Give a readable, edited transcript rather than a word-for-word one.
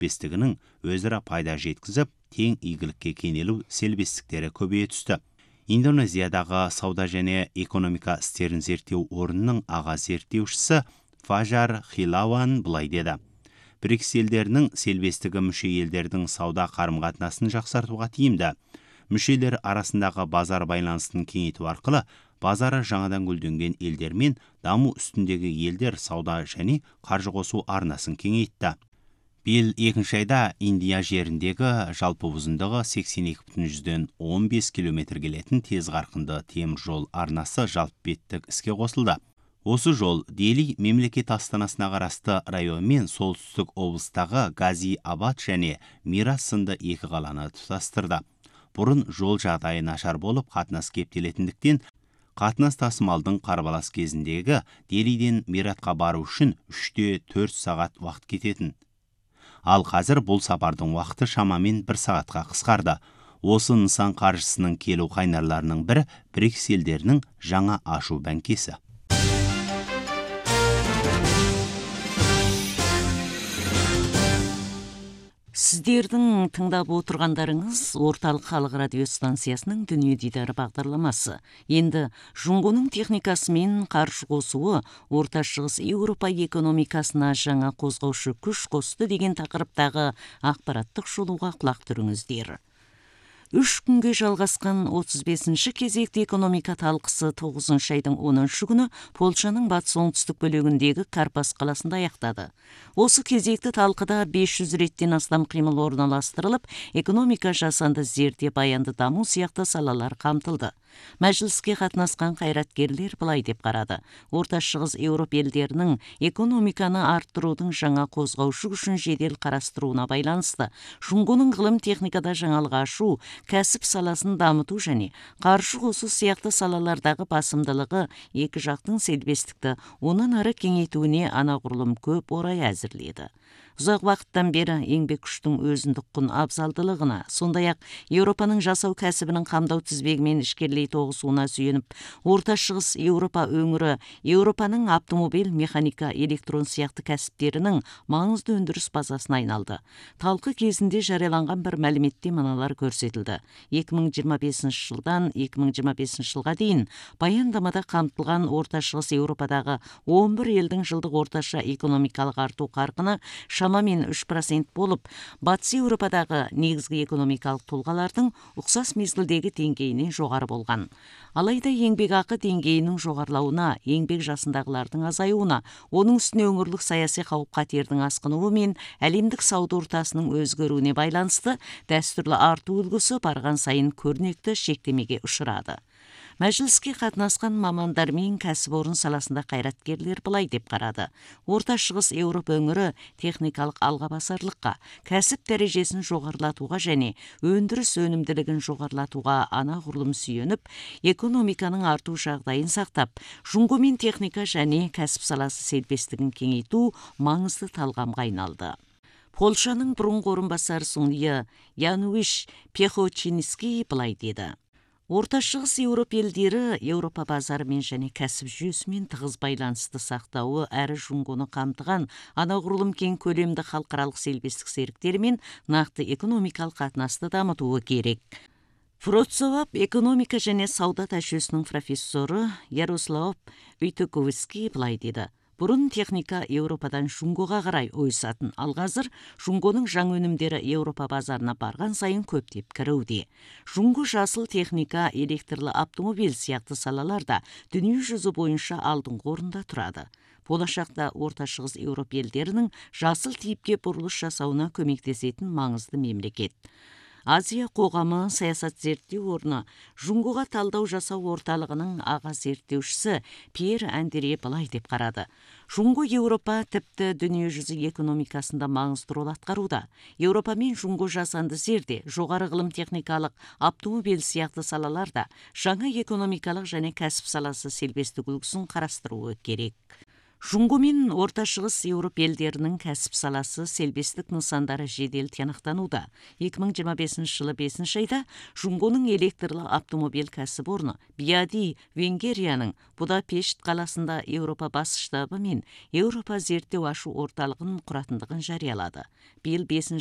серіктестігінің өзара пайда жеткізіп, тең игілікке кенелу серіктестіктері көбейе түсті. Индонезиядағы сауда және экономика істерін зерттеу орнының аға зерттеушісі Фажар Хилауан былай деді. БРИКС елдерінің серіктестігі мүше елдердің сауда қарым-қатынасын жақсартуға тиімді. Мүшелер арасындағы базар байланысын кеңейту арқылы базары жаңадан гүлденген елдермен даму үстіндегі елдер сауда және қаржы қосу арнасын кеңейтті. Биыл екінші айда Индия жеріндегі жалпы ұзындығы 82,15 км келетін тез қарқынды темір жол арнасы жалпы беттік іске қосылды. Осы жол Дели мемлекет астанасына қарасты район мен солтүстік облыстағы Гази Абад және Мирас сынды екі қаланы тұтастырды. Бұрын жол жағдайы нашар болып қатынас кептелетіндіктен қатынас тасымалдың қарбалас кезіндегі Делиден Миратқа бару үшін 3-4 сағат уақыт кететін. Ал қазір бұл сапардың уақыты шамамен 1 сағатқа қысқарды. Осы нысан қаржысының келу қайнарларының бірі БРИКС елдерінің жаңа ашу бәңкесі. Сіздердің тыңдап отырғандарыңыз орталық халық радио станциясының дүние дидары бағдарламасы. Енді Жұңғоның техникасымен қаржы қосуы Орта Шығыс Еуропа экономикасына жаңа қозғаушы күш қосты деген тақырыптағы ақпараттық шолуға құлақ түріңіздер. 3 күнге жалғасқан 35-ші кезекті экономика талқысы 9 айдың 10 күні Польшаның батыс оңтүстік бөлігіндегі Карпас қаласында аяқтады. Осы кезекті талқыда 500 реттен астам қимыл орналастырылып, экономика жасанды зерде баянды даму сияқты салалар қамтылды. Мәжіліске қатынасқан қайраткерлер былай деп қарады. Орта Шығыс Еуроп елдерінің экономиканы арттырудың жаңа қозғаушы күшін жедел қарастыруына байланысты Жұңғоның ғылым техникада жаңалық ашу, кәсіп саласын дамыту және қаржы қосу сияқты салалардағы басымдылығы екі жақтың серіктестікті онан ары кеңейтуіне анағұрлым көп орай әзірледі. Ұзақ уақыттан бері еңбек күштің өзіндік құн абзалдылығына, сондай-ақ Еуропаның жасау кәсібінің қамдау тізбегімен ішкерлей тоғысуына сүйеніп, Орта Шығыс Еуропа өңірі Еуропаның автомобиль, механика, электрон сияқты кәсіптерінің маңызды өндіріс базасына айналды. Талқы кезінде жарияланған бір мәліметте мыналар көрсетілді. 2025 жылдан 2025 жылға дейін баяндамада қамтылған Орта Шығыс Еуропадағы 11 елдің жылдық орташа экономикалық арту қарқыны шамамен 3% болып, Батыс Еуропадағы негізгі экономикалық тұлғалардың ұқсас мезгілдегі деңгейінен жоғары болған. Алайда еңбекақы деңгейінің жоғарылауына, еңбек жасындағылардың азаюына, оның үстіне өңірлік саяси қауіп-қатердің асқынуы мен әлемдік сауда ортасының өзгеруіне байланысты дәстүрлі арту үлгісі барған сайын көрнекті шектемеге ұшырады. Мәжіліске қатынасқан мамандар мен кәсіпорын саласында қайраткерлер былай деп қарады. Орта Шығыс Еуропа өңірі техникалық алғабасарлыққа, кәсіп дәрежесін жоғарылатуға және өндіріс өнімділігін жоғарылатуға анағұрлым сүйеніп, экономиканың арту жағдайын сақтап, Жұңғомен техника және кәсіп саласы серіктестігін кеңейту маңызды талғамға айналды. Польшаның бұрынғы орынбасары судья Януиш Пехочинский былай деді. Орта Шығыс Еуроп елдері Еуропа базарымен және кәсіп жүйесімен тығыз байланысты сақтауы әрі Жұңғоны қамтыған анағұрлым кең көлемді халықаралық серіктестік серіктерімен нақты экономикалық қатынасты дамытуы керек. Вроцлав экономика және сауда тәжірибесінің профессоры Ярослав Үйтіковский былай деді. Бұрын техника Еуропадан Жұңғоға қарай ойысатын, ал қазір Жұңғоның жаңа өнімдері Еуропа базарына барған сайын көптеп кіруде. Жұңғо жасыл техника, электрлі автомобиль сияқты салаларда дүние жүзі бойынша алдыңғы орында тұрады. Болашақта Орта Шығыс Еуроп елдерінің жасыл типке бұрылыс жасауына көмектесетін маңызды мемлекет. Азия қоғамы саясат зерттеу орны Жұңғоға талдау жасау орталығының аға зерттеушісі Пьер Андре былай деп қарады. Жұңғо Еуропа тіпті дүние жүзі экономикасында маңызды рөл атқаруда. Еуропа мен Жұңғо жасанды зерде, жоғары ғылым техникалық, автомобиль сияқты салаларда жаңа экономикалық және кәсіп саласы серіктестік үлгісін қарастыруы керек. Жұңго мен Орта Шығыс Еуроп елдерінің кәсіп саласы селбестік нысандары жедел тиянақтануда. 2025 жылы 5 айда Жұңгоның электрлі автомобиль кәсіпорны Биади Венгерияның Будапешт қаласында Еуропа бас штабы мен Еуропа зерттеу ашу орталығын құратындығын жариялады. Биыл 5